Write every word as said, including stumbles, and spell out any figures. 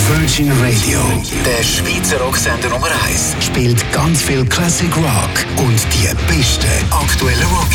Virgin Radio. Der Schweizer Rocksender Nummer eins Spielt ganz viel Classic Rock und die besten aktuellen Rock